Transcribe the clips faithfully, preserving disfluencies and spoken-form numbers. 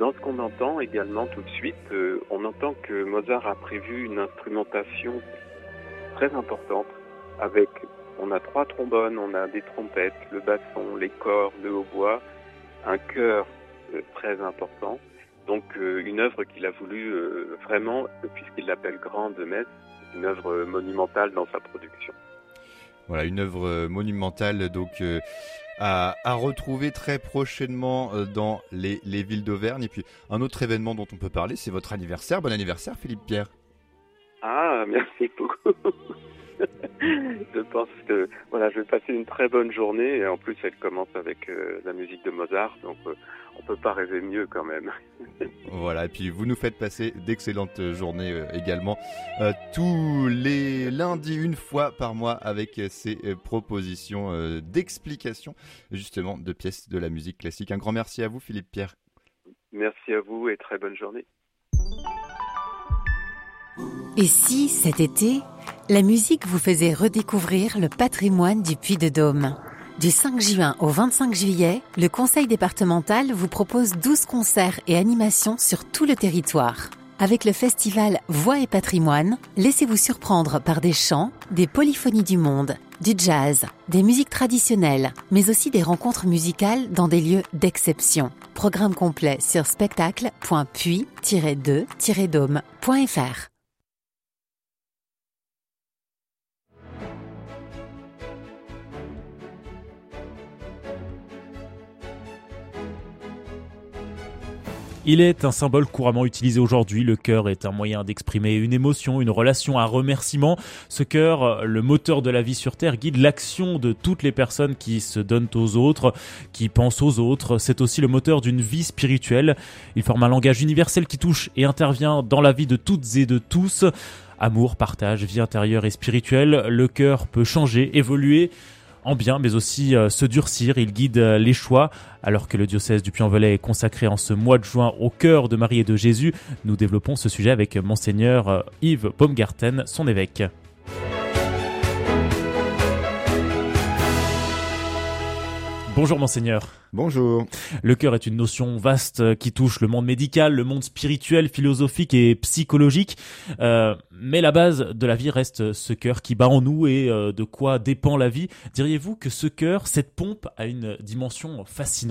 dans ce qu'on entend également tout de suite, euh, on entend que Mozart a prévu une instrumentation très importante avec, on a trois trombones, on a des trompettes, le basson, les cordes, le hautbois, un chœur euh, très important. Donc euh, une œuvre qu'il a voulu euh, vraiment, puisqu'il l'appelle Grande Messe, une œuvre monumentale dans sa production. Voilà, une œuvre monumentale donc euh, à, à retrouver très prochainement euh, dans les, les villes d'Auvergne. Et puis un autre événement dont on peut parler, c'est votre anniversaire. Bon anniversaire Philippe Pierre. Ah, merci beaucoup. Je pense que voilà, je vais passer une très bonne journée et en plus elle commence avec euh, la musique de Mozart, donc euh, on peut pas rêver mieux quand même. Voilà, et puis vous nous faites passer d'excellentes journées euh, également euh, tous les lundis une fois par mois avec euh, ces euh, propositions euh, d'explication justement de pièces de la musique classique. Un grand merci à vous Philippe Pierre. Merci à vous et très bonne journée. Et si, cet été, la musique vous faisait redécouvrir le patrimoine du Puy-de-Dôme ? Du cinq juin au vingt-cinq juillet, le Conseil départemental vous propose douze concerts et animations sur tout le territoire. Avec le festival Voix et Patrimoine, laissez-vous surprendre par des chants, des polyphonies du monde, du jazz, des musiques traditionnelles, mais aussi des rencontres musicales dans des lieux d'exception. Programme complet sur spectacle point puy tiret deux tiret dôme point f r. Il est un symbole couramment utilisé aujourd'hui. Le chœur est un moyen d'exprimer une émotion, une relation, un remerciement. Ce chœur, le moteur de la vie sur Terre, guide l'action de toutes les personnes qui se donnent aux autres, qui pensent aux autres. C'est aussi le moteur d'une vie spirituelle. Il forme un langage universel qui touche et intervient dans la vie de toutes et de tous. Amour, partage, vie intérieure et spirituelle. Le chœur peut changer, évoluer en bien, mais aussi euh, se durcir. Il guide euh, les choix. Alors que le diocèse du Puy-en-Velay est consacré en ce mois de juin au cœur de Marie et de Jésus, nous développons ce sujet avec Monseigneur euh, Yves Baumgarten, son évêque. Bonjour Monseigneur. Bonjour. Le cœur est une notion vaste qui touche le monde médical, le monde spirituel, philosophique et psychologique. Euh, mais la base de la vie reste ce cœur qui bat en nous et euh, de quoi dépend la vie. Diriez-vous que ce cœur, cette pompe, a une dimension fascinante ?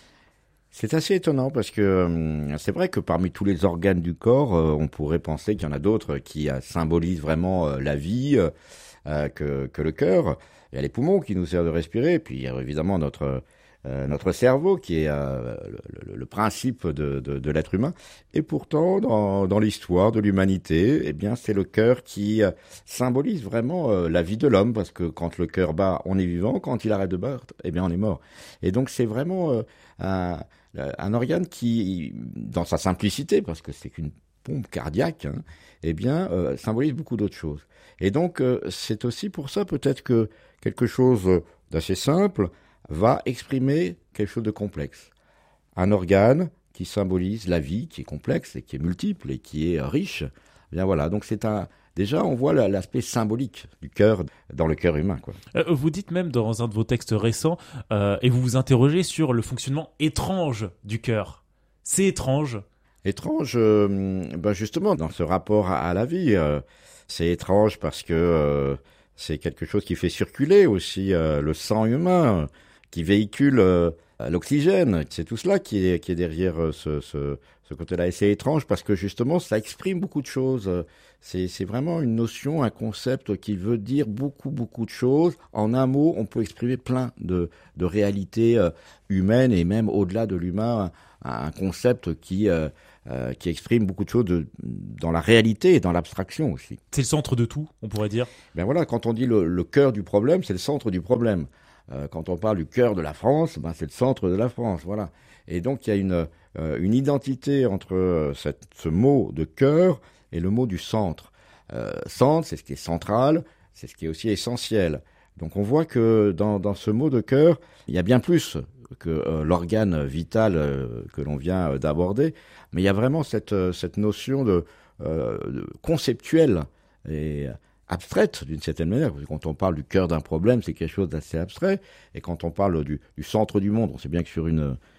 C'est assez étonnant parce que euh, c'est vrai que parmi tous les organes du corps, euh, on pourrait penser qu'il y en a d'autres qui euh, symbolisent vraiment euh, la vie euh, que, que le cœur. Il y a les poumons qui nous servent de respirer, puis il y a évidemment notre euh, notre cerveau qui est euh, le, le, le principe de, de, de l'être humain. Et pourtant, dans, dans l'histoire de l'humanité, eh bien, c'est le cœur qui euh, symbolise vraiment euh, la vie de l'homme, parce que quand le cœur bat, on est vivant, quand il arrête de battre, eh bien, on est mort. Et donc, c'est vraiment euh, un, un organe qui, dans sa simplicité, parce que c'est qu'une pompe cardiaque, hein, eh bien, euh, symbolise beaucoup d'autres choses. Et donc, euh, c'est aussi pour ça peut-être que quelque chose d'assez simple va exprimer quelque chose de complexe. Un organe qui symbolise la vie, qui est complexe et qui est multiple et qui est riche. Eh bien voilà, donc c'est un. Déjà, on voit l'aspect symbolique du cœur dans le cœur humain, quoi. Euh, vous dites même dans un de vos textes récents, euh, et vous vous interrogez sur le fonctionnement étrange du cœur. C'est étrange. Étrange, euh, ben justement, dans ce rapport à, à la vie. Euh, c'est étrange parce que euh, c'est quelque chose qui fait circuler aussi euh, le sang humain, euh, qui véhicule euh, l'oxygène. C'est tout cela qui est, qui est derrière euh, ce, ce, ce côté-là. Et c'est étrange parce que justement, ça exprime beaucoup de choses. C'est, c'est vraiment une notion, un concept qui veut dire beaucoup, beaucoup de choses. En un mot, on peut exprimer plein de, de réalités euh, humaines et même au-delà de l'humain, un, un concept qui... Euh, Euh, qui exprime beaucoup de choses de, dans la réalité et dans l'abstraction aussi. C'est le centre de tout, on pourrait dire. Ben voilà, quand on dit le, le cœur du problème, c'est le centre du problème. Euh, quand on parle du cœur de la France, ben c'est le centre de la France, voilà. Et donc il y a une, euh, une identité entre euh, cette, ce mot de cœur et le mot du centre. Euh, centre, c'est ce qui est central, c'est ce qui est aussi essentiel. Donc on voit que dans, dans ce mot de cœur, il y a bien plus que euh, l'organe vital euh, que l'on vient euh, d'aborder, mais il y a vraiment cette, euh, cette notion de, euh, de conceptuelle et abstraite d'une certaine manière. Parce que quand on parle du cœur d'un problème, c'est quelque chose d'assez abstrait, et quand on parle du, du centre du monde, on sait bien que sur une,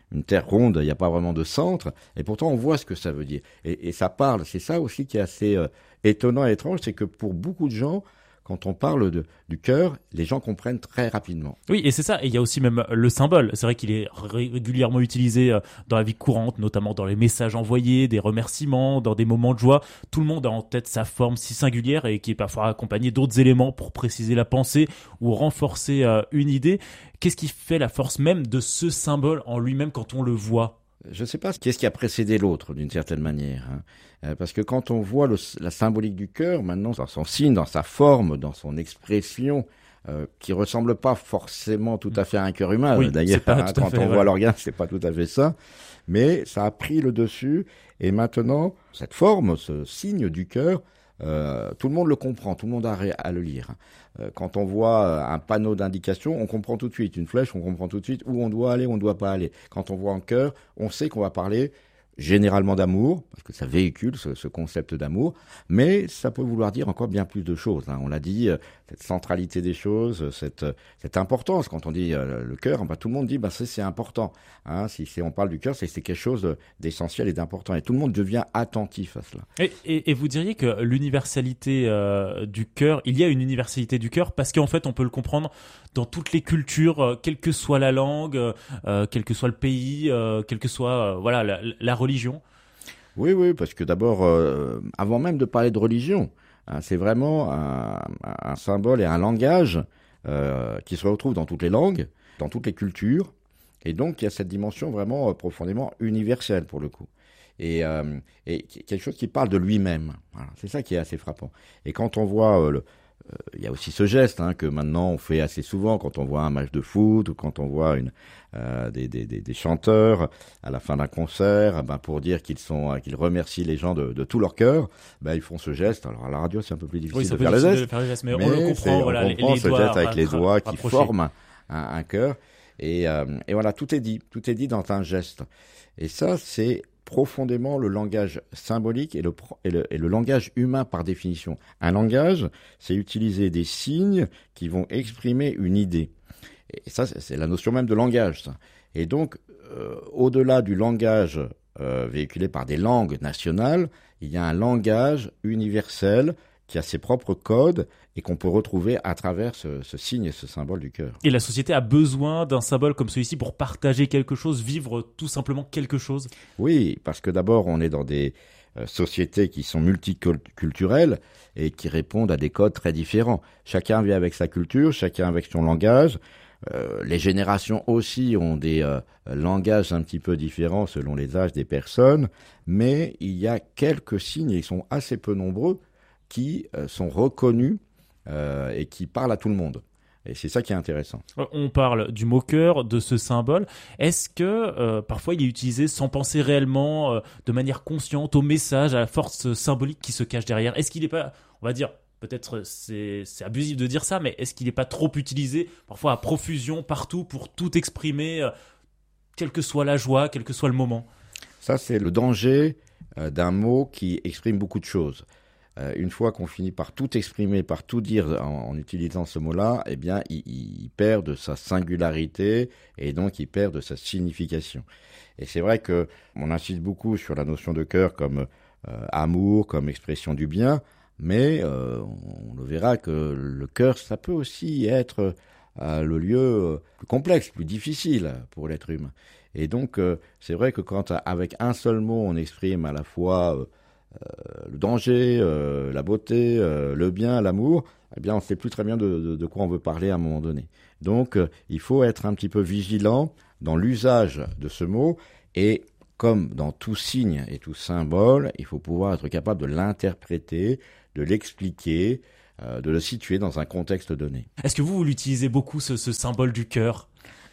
une terre ronde, il n'y a pas vraiment de centre, et pourtant on voit ce que ça veut dire. Et, et ça parle, c'est ça aussi qui est assez euh, étonnant et étrange, c'est que pour beaucoup de gens, quand on parle de, du cœur, les gens comprennent très rapidement. Oui, et c'est ça. Et il y a aussi même le symbole. C'est vrai qu'il est ré- régulièrement utilisé euh, dans la vie courante, notamment dans les messages envoyés, des remerciements, dans des moments de joie. Tout le monde a en tête sa forme si singulière et qui est parfois accompagnée d'autres éléments pour préciser la pensée ou renforcer euh, une idée. Qu'est-ce qui fait la force même de ce symbole en lui-même quand on le voit ? Je ne sais pas qu'est-ce qui a précédé l'autre, d'une certaine manière. Hein. Euh, parce que quand on voit le, la symbolique du cœur, maintenant, dans son signe, dans sa forme, dans son expression, euh, qui ressemble pas forcément tout à fait à un cœur humain. Oui, d'ailleurs, pas hein, tout à quand fait, on voilà. voit l'organe, c'est pas tout à fait ça. Mais ça a pris le dessus. Et maintenant, cette forme, ce signe du cœur, euh, tout le monde le comprend, tout le monde a ré- à le lire. Euh, quand on voit un panneau d'indication, on comprend tout de suite. Une flèche, on comprend tout de suite où on doit aller, où on ne doit pas aller. Quand on voit un cœur, on sait qu'on va parler généralement d'amour, parce que ça véhicule ce, ce concept d'amour, mais ça peut vouloir dire encore bien plus de choses. Hein. On l'a dit, euh, cette centralité des choses, cette, cette importance. Quand on dit euh, le cœur, bah, tout le monde dit bah, c'est, c'est important. Hein. Si c'est, on parle du cœur, c'est, c'est quelque chose d'essentiel et d'important. Et tout le monde devient attentif à cela. Et, et, et vous diriez que l'universalité euh, du cœur, il y a une universalité du cœur parce qu'en fait on peut le comprendre dans toutes les cultures, euh, quelle que soit la langue, euh, quel que soit le pays, euh, quelle que soit euh, voilà la, la religion. Oui, oui, parce que d'abord, euh, avant même de parler de religion, hein, c'est vraiment un, un symbole et un langage euh, qui se retrouve dans toutes les langues, dans toutes les cultures, et donc il y a cette dimension vraiment euh, profondément universelle pour le coup. Et, euh, et quelque chose qui parle de lui-même. Voilà, c'est ça qui est assez frappant. Et quand on voit euh, le il euh, y a aussi ce geste hein, que maintenant on fait assez souvent quand on voit un match de foot ou quand on voit une, euh, des, des, des, des chanteurs à la fin d'un concert, ben, pour dire qu'ils sont, euh, qu'ils remercient les gens de, de tout leur cœur, ben, ils font ce geste. Alors à la radio c'est un peu plus difficile, oui, de, faire difficile geste, de faire le geste, mais, mais on le comprend. on Voilà, comprend les, les ce doigts geste avec les doigts qui rapprochés. forment un, un, un cœur. Et, euh, et voilà, tout est dit, tout est dit dans un geste. Et ça c'est profondément le langage symbolique et le, et, le, et le langage humain par définition. Un langage, c'est utiliser des signes qui vont exprimer une idée. Et ça, c'est la notion même de langage. Ça. Et donc, euh, au-delà du langage euh, véhiculé par des langues nationales, il y a un langage universel qui a ses propres codes et qu'on peut retrouver à travers ce, ce signe et ce symbole du cœur. Et la société a besoin d'un symbole comme celui-ci pour partager quelque chose, vivre tout simplement quelque chose. Oui, parce que d'abord, on est dans des euh, sociétés qui sont multiculturelles et qui répondent à des codes très différents. Chacun vit avec sa culture, chacun avec son langage. Euh, les générations aussi ont des euh, langages un petit peu différents selon les âges des personnes, mais il y a quelques signes, et ils sont assez peu nombreux, qui euh, sont reconnus euh, et qui parlent à tout le monde. Et c'est ça qui est intéressant. On parle du mot cœur, de ce symbole. Est-ce que euh, parfois il est utilisé sans penser réellement, euh, de manière consciente, au message, à la force symbolique qui se cache derrière ? Est-ce qu'il n'est pas, on va dire, peut-être c'est, c'est abusif de dire ça, mais est-ce qu'il n'est pas trop utilisé, parfois à profusion, partout, pour tout exprimer, euh, quelle que soit la joie, quel que soit le moment ? Ça, c'est le danger euh, d'un mot qui exprime beaucoup de choses. Euh, une fois qu'on finit par tout exprimer, par tout dire en, en utilisant ce mot-là, eh bien, il, il perd de sa singularité et donc il perd de sa signification. Et c'est vrai que on insiste beaucoup sur la notion de cœur comme euh, amour, comme expression du bien, mais euh, on le verra que le cœur, ça peut aussi être euh, le lieu plus complexe, plus difficile pour l'être humain. Et donc, euh, c'est vrai que quand avec un seul mot, on exprime à la fois euh, Euh, le danger, euh, la beauté, euh, le bien, l'amour, eh bien on ne sait plus très bien de, de, de quoi on veut parler à un moment donné. Donc euh, il faut être un petit peu vigilant dans l'usage de ce mot et comme dans tout signe et tout symbole, il faut pouvoir être capable de l'interpréter, de l'expliquer, euh, de le situer dans un contexte donné. Est-ce que vous, vous l'utilisez beaucoup, ce, ce symbole du cœur ?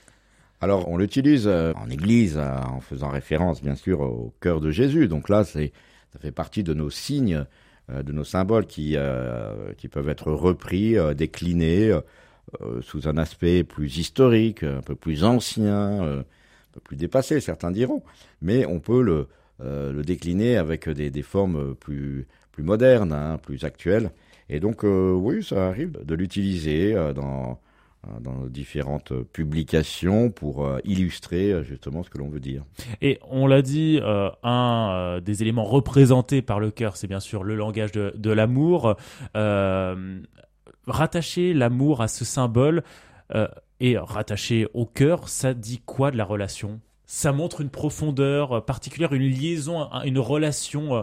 Alors on l'utilise euh, en église euh, en faisant référence bien sûr au cœur de Jésus. Donc là c'est Ça fait partie de nos signes, euh, de nos symboles qui, euh, qui peuvent être repris, euh, déclinés euh, sous un aspect plus historique, un peu plus ancien, euh, un peu plus dépassé, certains diront. Mais on peut le, euh, le décliner avec des, des formes plus, plus modernes, hein, plus actuelles. Et donc, euh, oui, ça arrive de l'utiliser euh, dans, dans nos différentes publications pour euh, illustrer euh, justement ce que l'on veut dire. Et on l'a dit, euh, un euh, des éléments représentés par le cœur, c'est bien sûr le langage de, de l'amour. Euh, rattacher l'amour à ce symbole euh, et rattacher au cœur, ça dit quoi de la relation ? Ça montre une profondeur particulière, une liaison, une relation euh,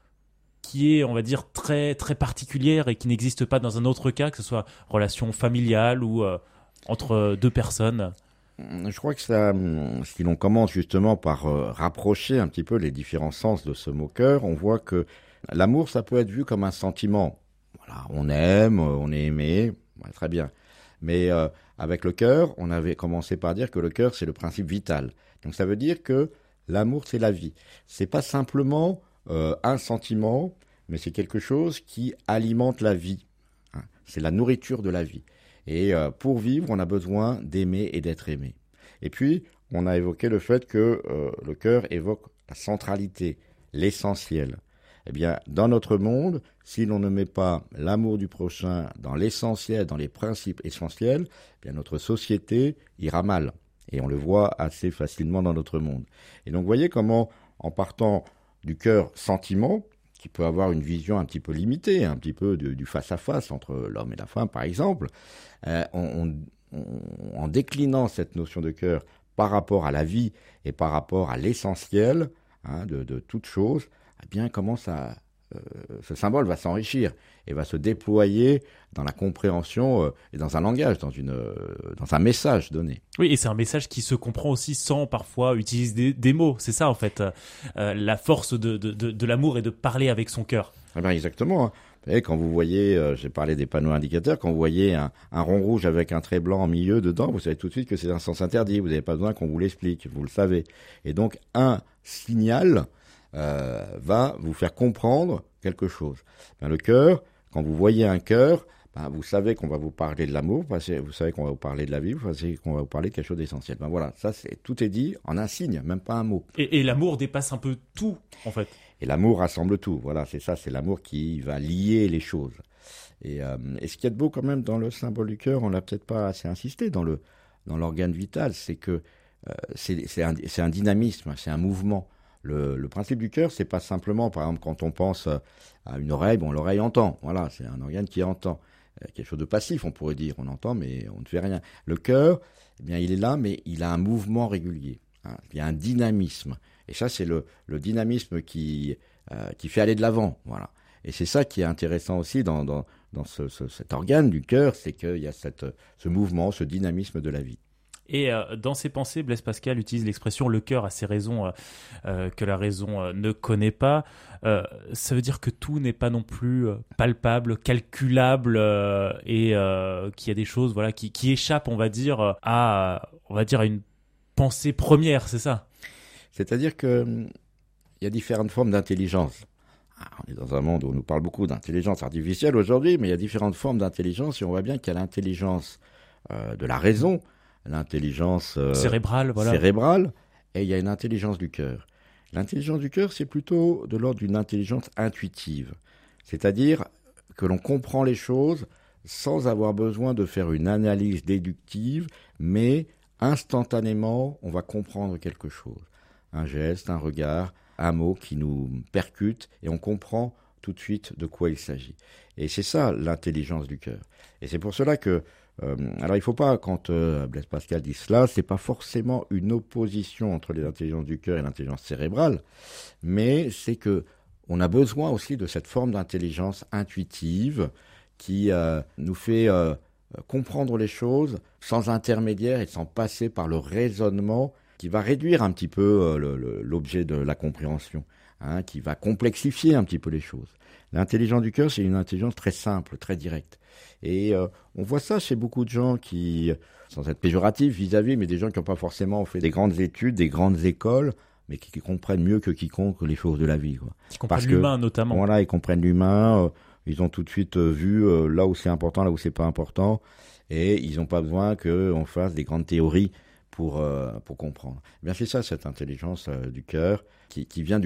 qui est, on va dire, très, très particulière et qui n'existe pas dans un autre cas, que ce soit relation familiale ou euh, entre deux personnes. Je crois que ça, si l'on commence justement par euh, rapprocher un petit peu les différents sens de ce mot cœur, on voit que l'amour, ça peut être vu comme un sentiment. Voilà, on aime, on est aimé, ouais, très bien. Mais euh, avec le cœur, on avait commencé par dire que le cœur, c'est le principe vital. Donc ça veut dire que l'amour, c'est la vie. C'est pas simplement euh, un sentiment, mais c'est quelque chose qui alimente la vie. Hein. C'est la nourriture de la vie. Et euh, pour vivre, on a besoin d'aimer et d'être aimé. Et puis, on a évoqué le fait que euh, le cœur évoque la centralité, l'essentiel. Eh bien, dans notre monde, si l'on ne met pas l'amour du prochain dans l'essentiel, dans les principes essentiels, eh bien notre société ira mal. Et on le voit assez facilement dans notre monde. Et donc, vous voyez comment, en partant du cœur sentiment, qui peut avoir une vision un petit peu limitée, un petit peu de, du face-à-face entre l'homme et la femme, par exemple, euh, on, on, en déclinant cette notion de cœur par rapport à la vie et par rapport à l'essentiel hein, de, de toute chose, eh bien, comment ça, euh, ce symbole va s'enrichir et va se déployer dans la compréhension euh, et dans un langage, dans, une, euh, dans un message donné. Oui, et c'est un message qui se comprend aussi sans parfois utiliser des, des mots. C'est ça, en fait. Euh, la force de, de, de, de l'amour est de parler avec son cœur. Eh bien, exactement. Hein. Vous savez, quand vous voyez, euh, j'ai parlé des panneaux indicateurs, quand vous voyez un, un rond rouge avec un trait blanc en milieu dedans, vous savez tout de suite que c'est un sens interdit. Vous n'avez pas besoin qu'on vous l'explique, vous le savez. Et donc, un signal euh, va vous faire comprendre quelque chose. Ben, le cœur, quand vous voyez un cœur, ben, vous savez qu'on va vous parler de l'amour, vous savez qu'on va vous parler de la vie, vous savez qu'on va vous parler de quelque chose d'essentiel. Ben voilà, ça c'est tout est dit en un signe, même pas un mot. Et, et l'amour dépasse un peu tout, en fait. Et l'amour rassemble tout. Voilà, c'est ça, c'est l'amour qui va lier les choses. Et, euh, et ce qui est de beau quand même dans le symbole du cœur, on l'a peut-être pas assez insisté dans le dans l'organe vital, c'est que euh, c'est, c'est, un, c'est un dynamisme, c'est un mouvement. Le, le principe du cœur, c'est pas simplement, par exemple, quand on pense à une oreille, bon, l'oreille entend. Voilà, c'est un organe qui entend. Euh, quelque chose de passif, on pourrait dire. On entend, mais on ne fait rien. Le cœur, eh bien, il est là, mais il a un mouvement régulier. Hein. Il y a un dynamisme. Et ça, c'est le, le dynamisme qui, euh, qui fait aller de l'avant. Voilà. Et c'est ça qui est intéressant aussi dans, dans, dans ce, ce, cet organe du cœur, c'est qu'il y a cette, ce mouvement, ce dynamisme de la vie. Et euh, dans ses pensées, Blaise Pascal utilise l'expression « le cœur a ses raisons euh, euh, que la raison euh, ne connaît pas euh, ». Ça veut dire que tout n'est pas non plus euh, palpable, calculable euh, et euh, qu'il y a des choses voilà, qui, qui échappent, on va dire, à, on va dire, à une pensée première, c'est ça ? C'est-à-dire qu'il y a différentes formes d'intelligence. On est dans un monde où on nous parle beaucoup d'intelligence artificielle aujourd'hui, mais il y a différentes formes d'intelligence et on voit bien qu'il y a l'intelligence euh, de la raison, l'intelligence euh, cérébrale, voilà. cérébrale, et il y a une intelligence du cœur. L'intelligence du cœur, c'est plutôt de l'ordre d'une intelligence intuitive, c'est-à-dire que l'on comprend les choses sans avoir besoin de faire une analyse déductive, mais instantanément, on va comprendre quelque chose. Un geste, un regard, un mot qui nous percute, et on comprend tout de suite de quoi il s'agit. Et c'est ça, l'intelligence du cœur. Et c'est pour cela que Euh, alors il ne faut pas, quand euh, Blaise Pascal dit cela, c'est pas forcément une opposition entre les intelligences du cœur et l'intelligence cérébrale, mais c'est que on a besoin aussi de cette forme d'intelligence intuitive qui euh, nous fait euh, comprendre les choses sans intermédiaire et sans passer par le raisonnement qui va réduire un petit peu euh, le, le, l'objet de la compréhension, hein, qui va complexifier un petit peu les choses. L'intelligence du cœur, c'est une intelligence très simple, très directe. Et euh, on voit ça chez beaucoup de gens qui, sans être péjoratifs vis-à-vis, mais des gens qui n'ont pas forcément fait des grandes études, des grandes écoles, mais qui, qui comprennent mieux que quiconque les choses de la vie. Quoi. Qui comprennent Parce l'humain que, notamment. Voilà, ils comprennent l'humain, euh, ils ont tout de suite euh, vu euh, là où c'est important, là où c'est pas important, et ils n'ont pas besoin qu'on fasse des grandes théories pour, euh, pour comprendre. Eh bien, c'est ça, cette intelligence euh, du cœur, qui, qui vient du,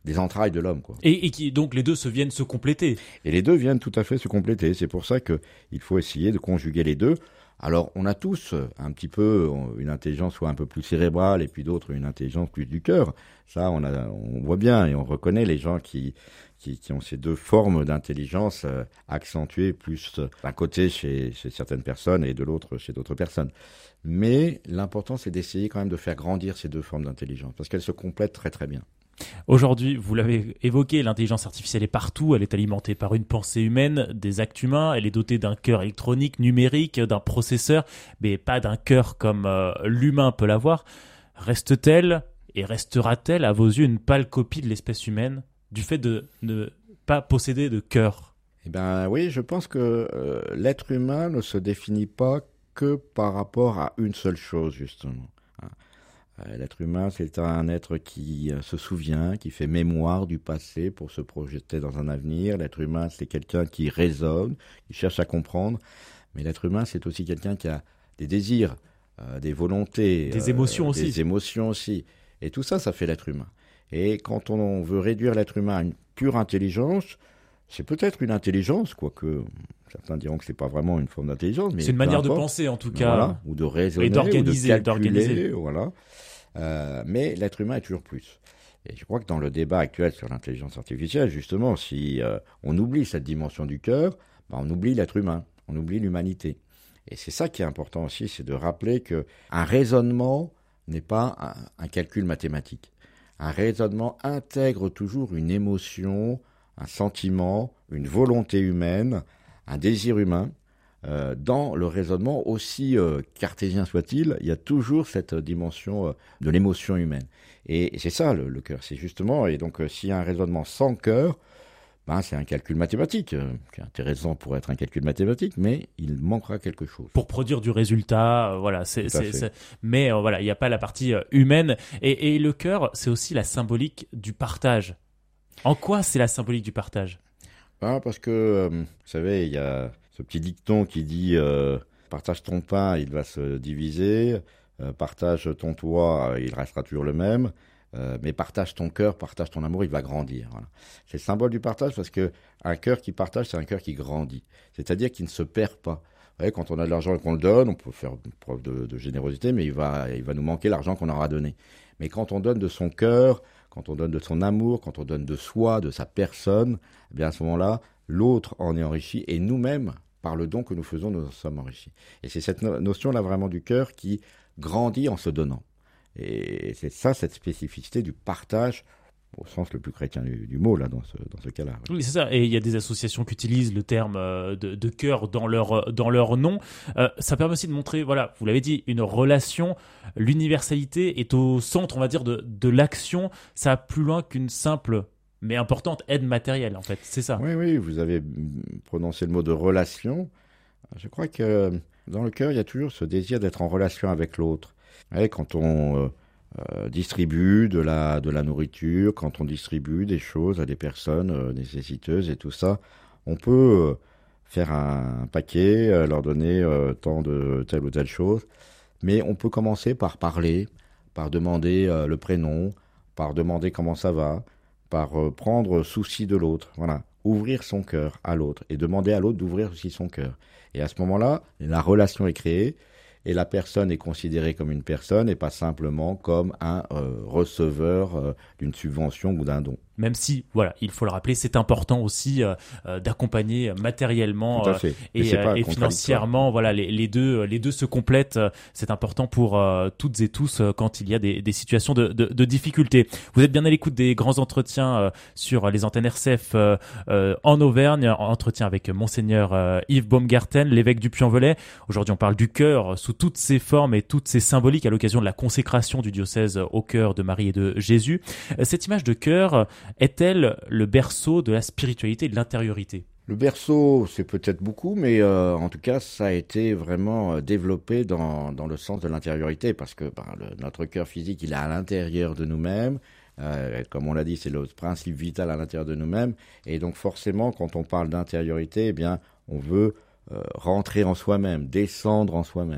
des entrailles de l'homme, quoi. Et, et qui donc les deux se viennent se compléter. Et les deux viennent tout à fait se compléter. C'est pour ça que il faut essayer de conjuguer les deux. Alors, on a tous un petit peu une intelligence soit un peu plus cérébrale et puis d'autres une intelligence plus du cœur. Ça, on a, on voit bien et on reconnaît les gens qui qui, qui ont ces deux formes d'intelligence euh, accentuées plus d'un côté chez, chez certaines personnes et de l'autre chez d'autres personnes. Mais l'important, c'est d'essayer quand même de faire grandir ces deux formes d'intelligence parce qu'elles se complètent très très bien. Aujourd'hui, vous l'avez évoqué, l'intelligence artificielle est partout, elle est alimentée par une pensée humaine, des actes humains, elle est dotée d'un cœur électronique, numérique, d'un processeur, mais pas d'un cœur comme euh, l'humain peut l'avoir. Reste-t-elle et restera-t-elle à vos yeux une pâle copie de l'espèce humaine du fait de ne pas posséder de cœur? Eh bien oui, je pense que euh, l'être humain ne se définit pas que par rapport à une seule chose, justement. Euh, l'être humain, c'est un être qui euh, se souvient, qui fait mémoire du passé pour se projeter dans un avenir. L'être humain, c'est quelqu'un qui raisonne, qui cherche à comprendre. Mais l'être humain, c'est aussi quelqu'un qui a des désirs, euh, des volontés. Des émotions euh, aussi. Des émotions aussi. Et tout ça, ça fait l'être humain. Et quand on veut réduire l'être humain à une pure intelligence, c'est peut-être une intelligence, quoique certains diront que c'est pas vraiment une forme d'intelligence. Mais c'est une manière de penser, en tout cas. Voilà, ou de raisonner, et d'organiser, ou de calculer, d'organiser. voilà. Euh, mais l'être humain est toujours plus. Et je crois que dans le débat actuel sur l'intelligence artificielle, justement, si euh, on oublie cette dimension du cœur, ben on oublie l'être humain, on oublie l'humanité. Et c'est ça qui est important aussi, c'est de rappeler que un raisonnement n'est pas un, un calcul mathématique. Un raisonnement intègre toujours une émotion, un sentiment, une volonté humaine, un désir humain. Euh, dans le raisonnement, aussi euh, cartésien soit-il, il y a toujours cette dimension euh, de l'émotion humaine. Et, et c'est ça le, le cœur, c'est justement, et donc euh, s'il y a un raisonnement sans cœur, ben, c'est un calcul mathématique, euh, qui est intéressant pour être un calcul mathématique, mais il manquera quelque chose. Pour produire du résultat, euh, voilà. C'est, c'est, c'est... Mais euh, voilà, il n'y a pas la partie euh, humaine. Et, et le cœur, c'est aussi la symbolique du partage. En quoi c'est la symbolique du partage? Ben, parce que, euh, vous savez, il y a ce petit dicton qui dit euh, « partage ton pain, il va se diviser. Euh, partage ton toit, il restera toujours le même. Euh, mais partage ton cœur, partage ton amour, il va grandir. » Voilà. C'est le symbole du partage parce que un cœur qui partage, c'est un cœur qui grandit. C'est-à-dire qu'il ne se perd pas. Vous voyez, quand on a de l'argent et qu'on le donne, on peut faire preuve de, de générosité, mais il va, il va nous manquer l'argent qu'on aura donné. Mais quand on donne de son cœur, quand on donne de son amour, quand on donne de soi, de sa personne, eh bien à ce moment-là, l'autre en est enrichi et nous-mêmes, par le don que nous faisons, nous en sommes enrichis. Et c'est cette no- notion-là vraiment du cœur qui grandit en se donnant. Et c'est ça, cette spécificité du partage, au sens le plus chrétien du, du mot, là, dans ce, dans ce cas-là. Oui, c'est ça. Et il y a des associations qui utilisent le terme euh, de, de cœur dans leur, dans leur nom. Euh, ça permet aussi de montrer, voilà, vous l'avez dit, une relation. L'universalité est au centre, on va dire, de, de l'action. Ça va plus loin qu'une simple, mais importante aide matérielle, en fait. C'est ça. Oui, oui, vous avez prononcé le mot de relation. Je crois que dans le cœur, il y a toujours ce désir d'être en relation avec l'autre. Et quand on euh, euh, distribue de la, de la nourriture, quand on distribue des choses à des personnes euh, nécessiteuses et tout ça, on peut euh, faire un, un paquet, euh, leur donner euh, tant de telle ou telle chose, mais on peut commencer par parler, par demander euh, le prénom, par demander comment ça va, par euh, prendre souci de l'autre, voilà, ouvrir son cœur à l'autre et demander à l'autre d'ouvrir aussi son cœur. Et à ce moment-là, la relation est créée et la personne est considérée comme une personne et pas simplement comme un euh, receveur euh, d'une subvention ou d'un don. Même si, voilà, il faut le rappeler, c'est important aussi euh, euh, d'accompagner matériellement euh, et, euh, et financièrement. Voilà, les, les deux, les deux se complètent. C'est important pour euh, toutes et tous euh, quand il y a des, des situations de, de, de difficulté. Vous êtes bien à l'écoute des grands entretiens euh, sur les antennes R C F euh, euh, en Auvergne. Entretien avec Monseigneur euh, Yves Baumgarten, l'évêque du Puy-en-Velay. Aujourd'hui, on parle du cœur sous toutes ses formes et toutes ses symboliques à l'occasion de la consécration du diocèse au cœur de Marie et de Jésus. Cette image de cœur est-elle le berceau de la spiritualité et de l'intériorité? Le berceau, c'est peut-être beaucoup, mais euh, en tout cas, ça a été vraiment développé dans, dans le sens de l'intériorité, parce que ben, le, notre cœur physique, il est à l'intérieur de nous-mêmes. Euh, comme on l'a dit, c'est le principe vital à l'intérieur de nous-mêmes. Et donc forcément, quand on parle d'intériorité, eh bien, on veut euh, rentrer en soi-même, descendre en soi-même.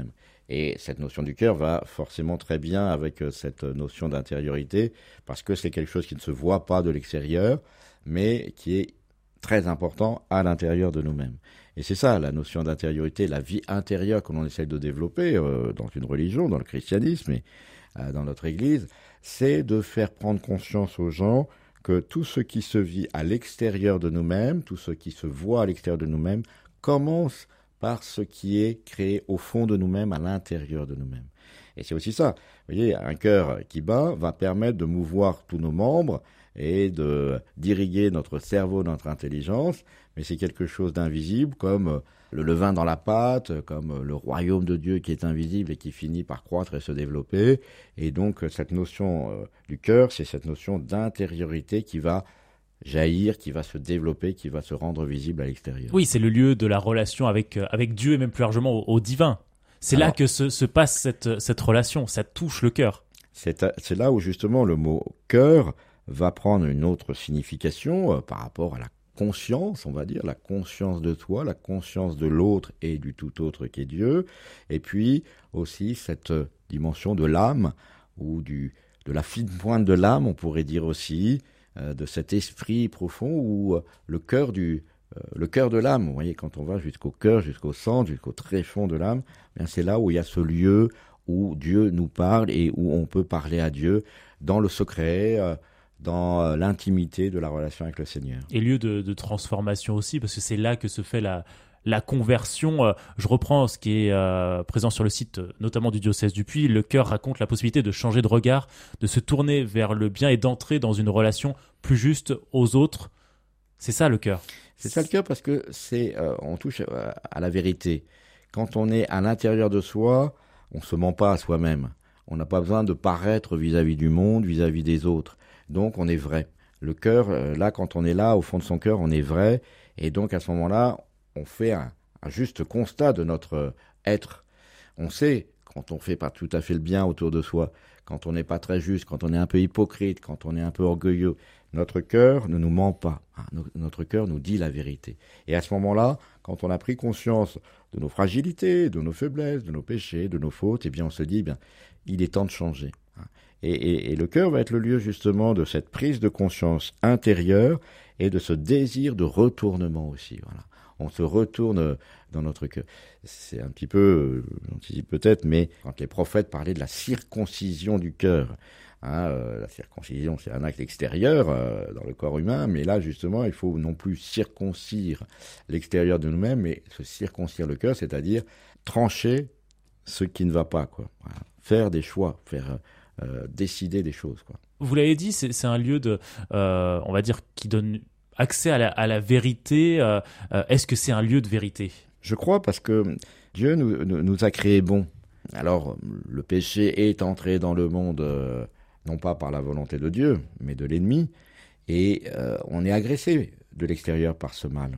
Et cette notion du cœur va forcément très bien avec cette notion d'intériorité, parce que c'est quelque chose qui ne se voit pas de l'extérieur, mais qui est très important à l'intérieur de nous-mêmes. Et c'est ça, la notion d'intériorité, la vie intérieure que l'on essaie de développer euh, dans une religion, dans le christianisme et euh, dans notre Église, c'est de faire prendre conscience aux gens que tout ce qui se vit à l'extérieur de nous-mêmes, tout ce qui se voit à l'extérieur de nous-mêmes, commence par ce qui est créé au fond de nous-mêmes, à l'intérieur de nous-mêmes. Et c'est aussi ça. Vous voyez, un cœur qui bat va permettre de mouvoir tous nos membres et de d'irriguer notre cerveau, notre intelligence, mais c'est quelque chose d'invisible, comme le levain dans la pâte, comme le royaume de Dieu qui est invisible et qui finit par croître et se développer. Et donc, cette notion euh, du cœur, c'est cette notion d'intériorité qui va jaillir, qui va se développer, qui va se rendre visible à l'extérieur. Oui, c'est le lieu de la relation avec, euh, avec Dieu et même plus largement au, au divin. C'est Alors, là que se, se passe cette, cette relation, ça touche le cœur. C'est, c'est là où justement le mot « cœur » va prendre une autre signification euh, par rapport à la conscience, on va dire, la conscience de toi, la conscience de l'autre et du tout autre qui est Dieu, et puis aussi cette dimension de l'âme, ou du, de la fine pointe de l'âme, on pourrait dire aussi, euh, de cet esprit profond, ou euh, le cœur du euh, le cœur de l'âme. Vous voyez, quand on va jusqu'au cœur, jusqu'au centre, jusqu'au tréfonds de l'âme, bien c'est là où il y a ce lieu où Dieu nous parle et où on peut parler à Dieu dans le secret, euh, dans l'intimité de la relation avec le Seigneur. Et lieu de, de transformation aussi, parce que c'est là que se fait la, la conversion. Je reprends ce qui est euh, présent sur le site, notamment du diocèse du Puy. Le cœur raconte la possibilité de changer de regard, de se tourner vers le bien et d'entrer dans une relation plus juste aux autres. C'est ça le cœur. C'est ça le cœur parce que c'est, euh, on touche à, à la vérité. Quand on est à l'intérieur de soi, on ne se ment pas à soi-même. On n'a pas besoin de paraître vis-à-vis du monde, vis-à-vis des autres. Donc on est vrai. Le cœur, là, quand on est là, au fond de son cœur, on est vrai. Et donc à ce moment-là, on fait un, un juste constat de notre être. On sait, quand on fait pas tout à fait le bien autour de soi, quand on n'est pas très juste, quand on est un peu hypocrite, quand on est un peu orgueilleux, notre cœur ne nous ment pas. Notre cœur nous dit la vérité. Et à ce moment-là, quand on a pris conscience de nos fragilités, de nos faiblesses, de nos péchés, de nos fautes, eh bien on se dit, eh bien, il est temps de changer. Et, et, et le cœur va être le lieu justement de cette prise de conscience intérieure et de ce désir de retournement aussi. Voilà. On se retourne dans notre cœur. C'est un petit peu, j'anticipe peut-être, mais quand les prophètes parlaient de la circoncision du cœur, hein, euh, la circoncision c'est un acte extérieur euh, dans le corps humain, mais là justement il faut non plus circoncire l'extérieur de nous-mêmes, mais se circoncire le cœur, c'est-à-dire trancher ce qui ne va pas, quoi. Voilà. Faire des choix, faire euh, décider des choses, quoi. Vous l'avez dit, c'est, c'est un lieu de, euh, on va dire, qui donne accès à la, à la vérité. Euh, euh, est-ce que c'est un lieu de vérité ? Je crois, parce que Dieu nous, nous, nous a créés bons. Alors, le péché est entré dans le monde, euh, non pas par la volonté de Dieu, mais de l'ennemi, et euh, on est agressé de l'extérieur par ce mal.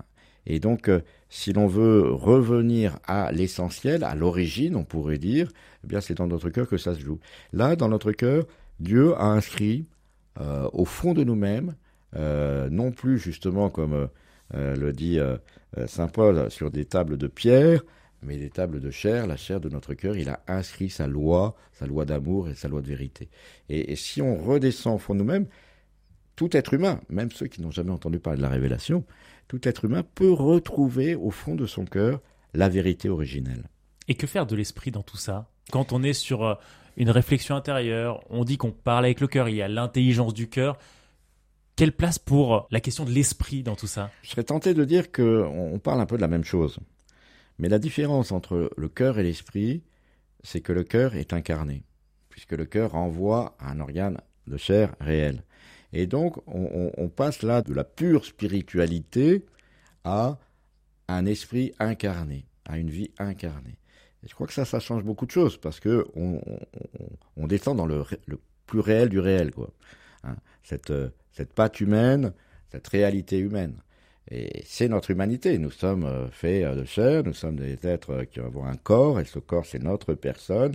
Et donc, euh, si l'on veut revenir à l'essentiel, à l'origine, on pourrait dire, eh bien, c'est dans notre cœur que ça se joue. Là, dans notre cœur, Dieu a inscrit euh, au fond de nous-mêmes, euh, non plus justement comme euh, le dit euh, saint Paul, sur des tables de pierre, mais des tables de chair, la chair de notre cœur. Il a inscrit sa loi, sa loi d'amour et sa loi de vérité. Et, et si on redescend au fond de nous-mêmes, tout être humain, même ceux qui n'ont jamais entendu parler de la révélation, tout être humain peut retrouver au fond de son cœur la vérité originelle. Et que faire de l'esprit dans tout ça ? Quand on est sur une réflexion intérieure, on dit qu'on parle avec le cœur, il y a l'intelligence du cœur. Quelle place pour la question de l'esprit dans tout ça ? Je serais tenté de dire qu'on parle un peu de la même chose. Mais la différence entre le cœur et l'esprit, c'est que le cœur est incarné, puisque le cœur renvoie à un organe de chair réel. Et donc, on, on, on passe là de la pure spiritualité à un esprit incarné, à une vie incarnée. Et je crois que ça, ça change beaucoup de choses, parce que on, on, on descend dans le, le plus réel du réel, quoi. Hein, cette, cette patte humaine, cette réalité humaine. Et c'est notre humanité. Nous sommes faits de chair, nous sommes des êtres qui avons un corps, et ce corps, c'est notre personne.